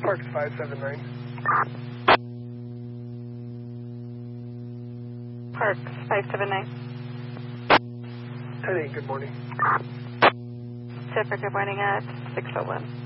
Park 579. Park 579. Hey, good morning. Zipper, good morning at 601.